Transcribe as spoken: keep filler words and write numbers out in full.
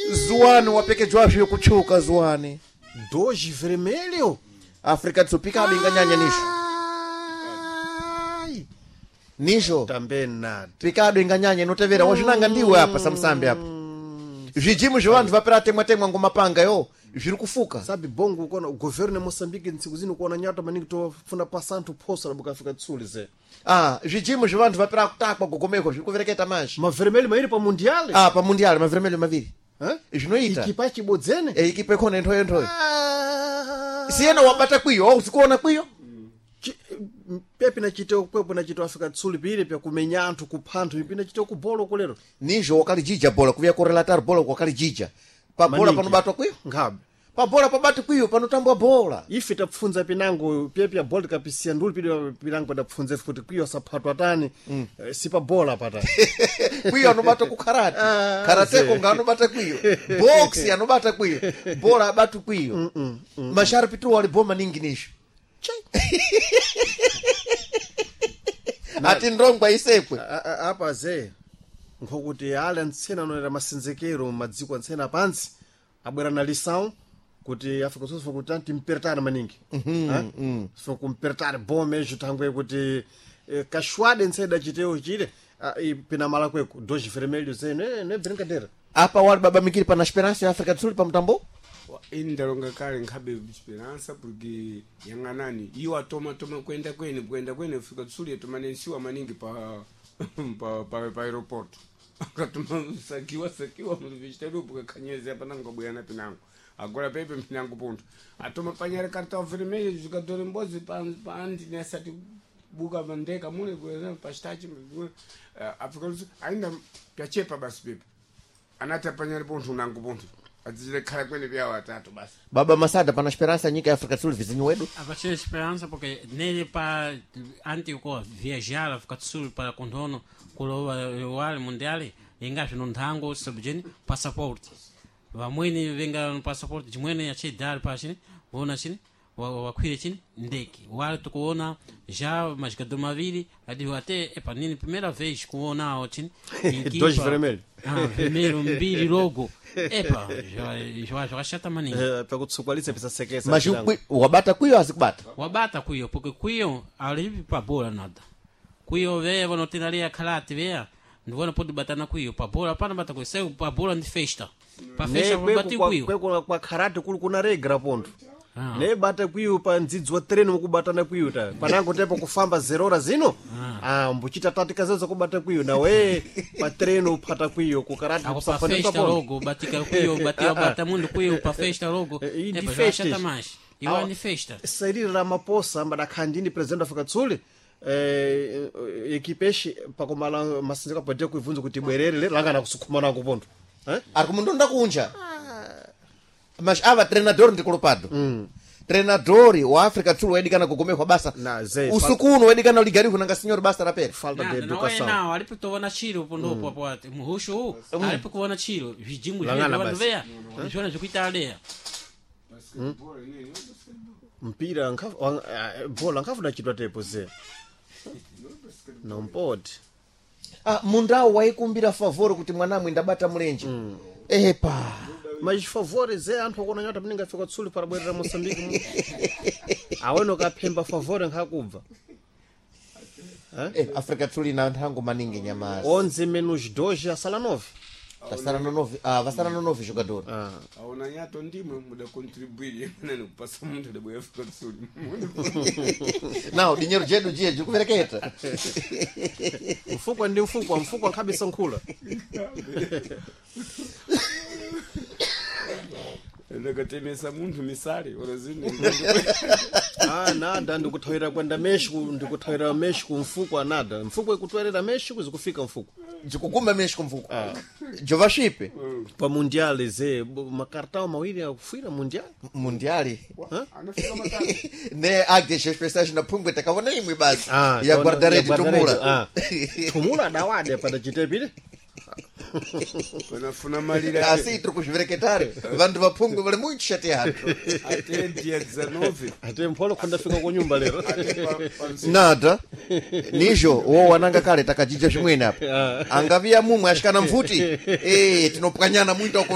Zuani wapekejwa vyo kuchuka zuani. Dois vermelho. Afrika tsupika abinganyanya nisho. Nisho. Também nada. Picado inganyanya inotevera wajinanga ndiwe hapa samsambe hapa. Vijimu jwandu vapera temwa temwa ngoma panga yo. Viri kufuka. Sabe bongo kona o governo de Moçambique ntsiku zino kona nyata maningi to funa passanto poça na África do Sul ze. Ah, vijimu jwandu vapera kutakwa gogomeko viri kuvereketa manji. Ma vermelho mairi pa mundial? Ah, pa mundial, ma vermelho maviri. Hã? Zvinoita. Ikipa chibodzene? E ikipa kona ntoyo ntoyo. Siena wabata kwiyo, au sikuona kwiyo? Pepe na chiteo pepe na chiteo África do Sul pire pya kumenya anthu kuphantu ipina chiteo kubolo kolero. Nijo wakali jija bola kuvya korelatar bola wakali jija. Pa bola panobatwa kwiyo? Ngabe. Pa bola pabati kwiyo panotambwa bola. Ife tapfunza pinango pepe bola kapisia nduli pide pinango tapfunza futi kwiyo saphatwa tani mm. eh, sipa bola pata. Kwiyo anobata ku karate. Ah, karate ko ngano bata kwiyo. Box anobata kwiyo. Bola abatu kwiyo. Mm -mm, mm. Mashari pitu wali boma ningi nisho. Ati ndongwa isekwe apa ze ngokuti ala ntsena noera masinzekero madziko ntsena pansi abwera na lição kuti África do Sul foi kuti timpertana maningi mhm mm. So kumpertana bome jutangwe kuti eh, kashwade ntseda chiteo chile uh, pina mala kweko dois vermelhos ze ne ne brincadeira apa wali baba mikiri pa na esperança ya África do Sul pa mtambo indalonga kale nkhabe esperança porque yanganani iwa toma toma kwenda kwene kwenda kwene África do Sul yatomanensiwa maningi pa pa pa, pa aeroport akatuma sakiwa sakiwa mvishtaru kanyeze hapa nango bwana pinango agora pepe pinango ponto atoma panyara cartão vermelho jogador mbozi pa andi nessa buga bandeka mune kwa pa stage África do Sul ainda piachepa basi pepe anata panyara ponto nango ponto azile kala kwene vya watatu basi baba Masada pana esperança nyika ya África do Sul vizinho wedu abatia esperança porque nele para antico viajar África do Sul para contorno kulowa wale mundiali ingaje no ntango subjeni passport vamweni venga no passport jimwene ya chidal pa chini bona chini wakwire chini ndeke wale tukuona já mas que do mavili hadi até é para nini primeira vez kuona o chini dois vermelho ah vermelho mbili logo epa já já chata mani eh pego tsukwalisa pesa sekesa mas wabata kwiyo asikubata wabata kwiyo porque kwiyo alivi pa bola nada kwiyo vevo no tinalia kalati vea ndivona pode batana kwiyo pa bola pana bata kwiyo sai pa bola de festa pa festa bati kwiyo kweko kwa karate kuli kuna regra ponto ah. Ne bata kwiyo pa ndzidzi wa treno mukubatana kwiyo ta panango tepo kufamba zero horas zino ah, ah mbuchita tatika zezo kubata kwiyo na we pa treno upata kwiyo ku karate pa festa logo batika kwiyo batia bata mundo kwiyo pa festa logo e pa festa mais iwa ni festa Cyril Ramaphosa mbadakhandini president of África do Sul eh ekipeshi pakomala masinzika pode kuivunza kuti bwerere langana kusukumana kuponto eh arikumundu ndakunja mas ava treinador ndikulopado mm. Treinador wa África do Sul wedikana kugomekwa basa usukuno wedikana uligarivu nanga senhor basta rapera falta de educação não alipo tovana chiro pondo mm. popo ate muhusho alipo kuona chiro vijimu vya vea njona zikuita alea mpira nkafu bola nkafu na chitwa tepo ze não pode ah mundao waikumbira favor kuti mwanamwe ndabata mulenje mm. epa mas favores é anthu akona nyota mninga África do Sul para bwerera Moçambique aweno kaphemba favor nkakubva eh África do Sul ina nthango maningi nyamazi onze menos dois asala nove Vasara no nove, ah, vasara no nove jogador. Ah. Aona nyato ndimo muda contribuir nene kupasa mundo da boya África do Sul. Não, dinheiro jedo dia, de kuvereketa. Mfuko ndi mfuko, mfuko kabisa nkula. Ndakatemesa muntu misari orozini. Ah, nada ndikuthoera kwenda México, ndikuthoera México mfuko nada. Mfuko ikutwerera México zikufika mfuko. Ndikuguma México mfuko. Ah. Jova shipe pa mundial ze makartão mawili ya kufira mundial mundiali anafika matatu ne agdesha special na pungwe takavona imwe basi ah, ya guardarete tumula ah. Tumula dawade para chitepile wanafuna malira asi tukuzvivereketare vantu vapungwe vale muito chateado até dia dezenove até mpolo quando fika kwa nyumba lero nada nijo wo wananga kale takajija chimwene hapa angavia mumwe ashikana mfuti eh tinopwanyana muito